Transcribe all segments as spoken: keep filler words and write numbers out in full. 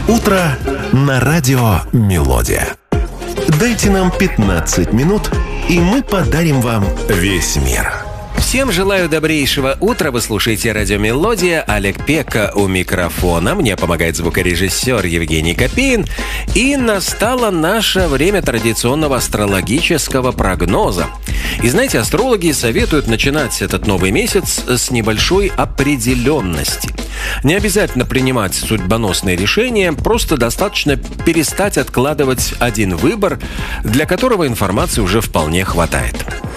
Утро на радио «Мелодия». Дайте нам пятнадцать минут, и мы подарим вам весь мир. Всем желаю добрейшего утра. Вы слушаете радио «Мелодия». Олег Пека у микрофона. Мне помогает звукорежиссер Евгений Копейн. И настало наше время традиционного астрологического прогноза. И знаете, астрологи советуют начинать этот новый месяц с небольшой определенности. Не обязательно принимать судьбоносные решения, просто достаточно перестать откладывать один выбор, для которого информации уже вполне хватает.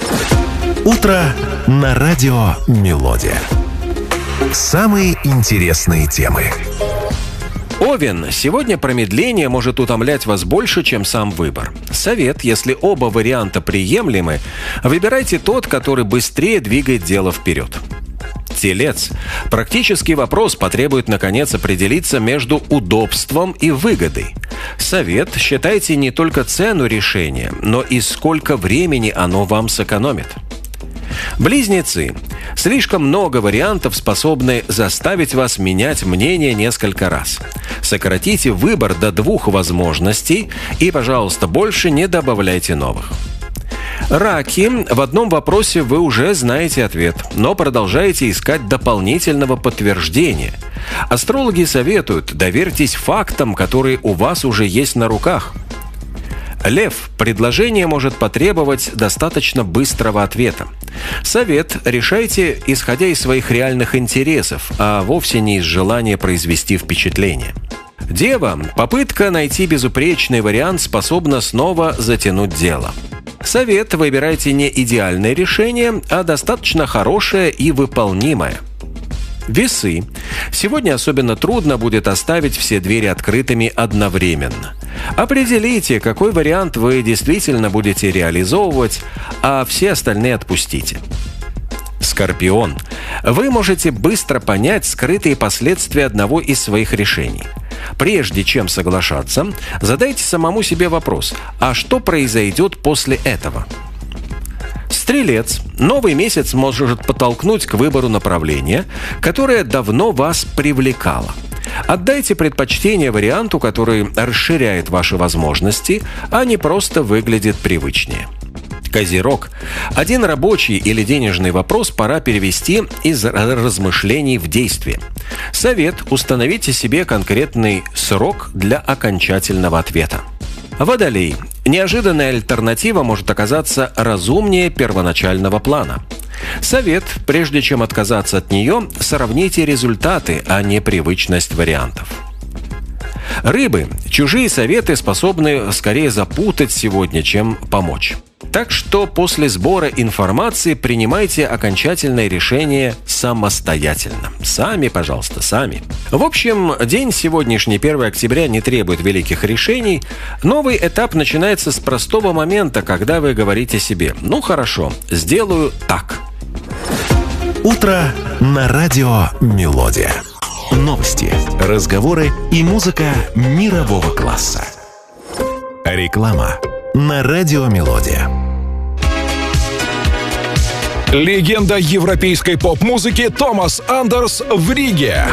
Утро на радио «Мелодия». Самые интересные темы. Овен. Сегодня промедление может утомлять вас больше, чем сам выбор. Совет: если оба варианта приемлемы, выбирайте тот, который быстрее двигает дело вперед. Телец. Практический вопрос потребует, наконец, определиться между удобством и выгодой. Совет: считайте не только цену решения, но и сколько времени оно вам сэкономит. Близнецы. Слишком много вариантов способны заставить вас менять мнение несколько раз. Сократите выбор до двух возможностей и, пожалуйста, больше не добавляйте новых. Раки. В одном вопросе вы уже знаете ответ, но продолжаете искать дополнительного подтверждения. Астрологи советуют: доверьтесь фактам, которые у вас уже есть на руках. Лев. Предложение может потребовать достаточно быстрого ответа. Совет: решайте, исходя из своих реальных интересов, а вовсе не из желания произвести впечатление. Дева. Попытка найти безупречный вариант способна снова затянуть дело. Совет: выбирайте не идеальное решение, а достаточно хорошее и выполнимое. Весы. Сегодня особенно трудно будет оставить все двери открытыми одновременно. Определите, какой вариант вы действительно будете реализовывать, а все остальные отпустите. Скорпион. Вы можете быстро понять скрытые последствия одного из своих решений. Прежде чем соглашаться, задайте самому себе вопрос: а что произойдет после этого? Стрелец. Новый месяц может подтолкнуть к выбору направления, которое давно вас привлекало. Отдайте предпочтение варианту, который расширяет ваши возможности, а не просто выглядит привычнее. Козерог. Один рабочий или денежный вопрос пора перевести из размышлений в действие. Совет: установите себе конкретный срок для окончательного ответа. Водолей. Неожиданная альтернатива может оказаться разумнее первоначального плана. Совет: прежде чем отказаться от нее, сравните результаты, а не привычность вариантов. Рыбы. Чужие советы способны скорее запутать сегодня, чем помочь. Так что после сбора информации принимайте окончательное решение самостоятельно. Сами, пожалуйста, сами. В общем, день сегодняшний, первое октября, не требует великих решений. Новый этап начинается с простого момента, когда вы говорите себе: ну хорошо, сделаю так. Утро на радио «Мелодия». Новости, разговоры и музыка мирового класса. Реклама на радио «Мелодия». Легенда европейской поп-музыки Томас Андерс в Риге.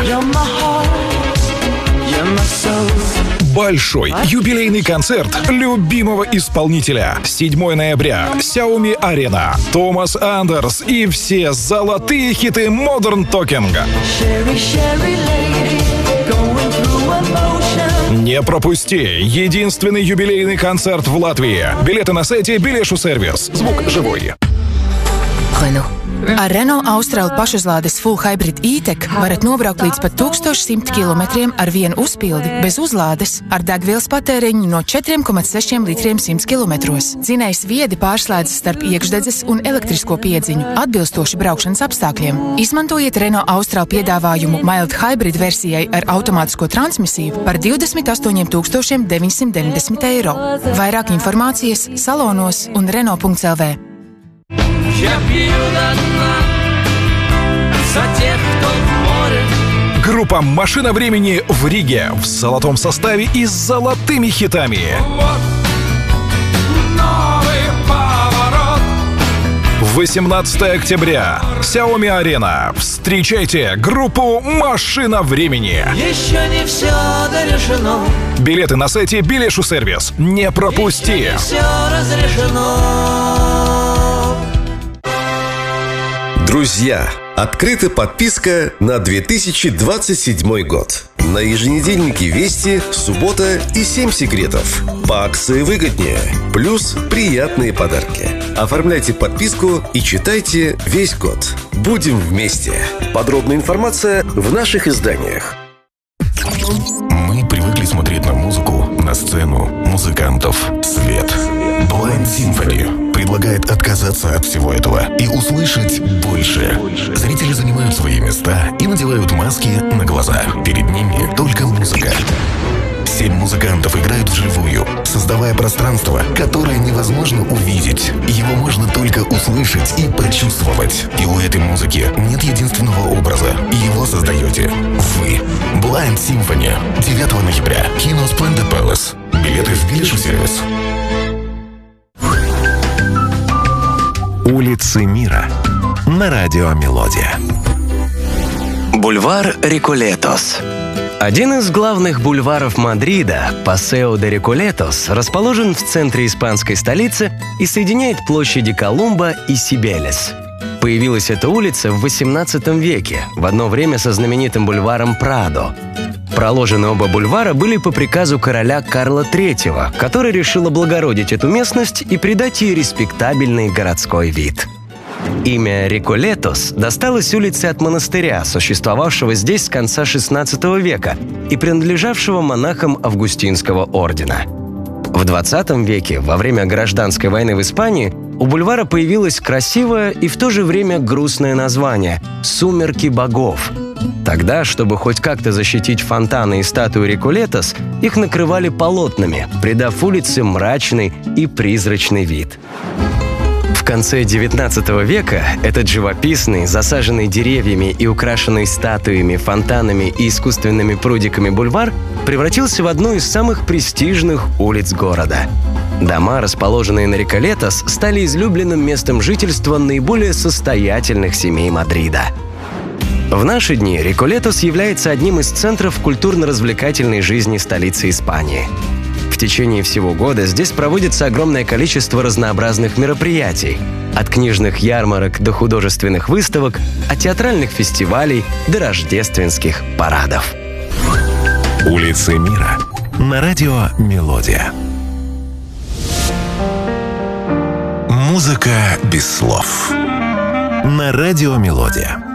Большой юбилейный концерт любимого исполнителя. седьмого ноября. Xiaomi Арена. Томас Андерс и все золотые хиты Modern Talking. Не пропусти! Единственный юбилейный концерт в Латвии. Билеты на сайте Biļešu сервис. Звук живой. Ar Renault Austral pašuzlādes Full Hybrid E-Tech varat nobraukt līdz pat tūkstoš simt kilometriem ar vienu uzpildi bez uzlādes ar degvielas patēriņu no četriem komats sešiem litriem simts kilometros. Dzinējs viedi pārslēdzas starp iekšdedzes un elektrisko piedziņu, atbilstoši braukšanas apstākļiem. Izmantojiet Renault Austral piedāvājumu Mild Hybrid versijai ar automātisko transmisiju par divdesmit astoņiem tūkstošiem deviņsimt deviņdesmit eiro. Vairāk informācijas salonos un Renault punkts el vē. Группа «Машина времени» в Риге в золотом составе и с золотыми хитами. восемнадцатого октября. Xiaomi Арена. Встречайте группу «Машина времени». Еще не все дорешено. разрешено. Билеты на сайте Билешу сервис. Не пропусти! Все разрешено. Друзья, открыта подписка на две тысячи двадцать седьмой год. На еженедельнике «Вести» суббота и семь секретов. По акции выгоднее. Плюс приятные подарки. Оформляйте подписку и читайте весь год. Будем вместе. Подробная информация в наших изданиях. Мы привыкли смотреть на музыку, на сцену, музыкантов, свет. Blind Symphony предлагает отказаться от всего этого и услышать больше. Зрители занимают свои места и надевают маски на глаза. Перед ними только музыка. Семь музыкантов играют вживую, создавая пространство, которое невозможно увидеть. Его можно только услышать и почувствовать. И у этой музыки нет единственного образа. Его создаете вы. Blind Symphony. девятого ноября. Кино Splendid Palace. Билеты в Билешу сервис. Улицы мира на радио Мелодия. Бульвар Реколетос. Один из главных бульваров Мадрида, Пасео де Реколетос, расположен в центре испанской столицы и соединяет площади Колумба и Сибелес. Появилась эта улица в восемнадцатом веке, в одно время со знаменитым бульваром Прадо. Проложены оба бульвара были по приказу короля Карла третьего, который решил облагородить эту местность и придать ей респектабельный городской вид. Имя Реколетос досталось улице от монастыря, существовавшего здесь с конца шестнадцатого века и принадлежавшего монахам Августинского ордена. В двадцатом веке, во время гражданской войны в Испании, у бульвара появилось красивое и в то же время грустное название – «Сумерки богов». Тогда, чтобы хоть как-то защитить фонтаны и статуи Реколетос, их накрывали полотнами, придав улице мрачный и призрачный вид. В конце девятнадцатого века этот живописный, засаженный деревьями и украшенный статуями, фонтанами и искусственными прудиками бульвар превратился в одну из самых престижных улиц города. Дома, расположенные на Реколетос, стали излюбленным местом жительства наиболее состоятельных семей Мадрида. В наши дни Реколетос является одним из центров культурно-развлекательной жизни столицы Испании. В течение всего года здесь проводится огромное количество разнообразных мероприятий. От книжных ярмарок до художественных выставок, от театральных фестивалей до рождественских парадов. Улицы мира на радио Мелодия. Музыка без слов. На радио Мелодия.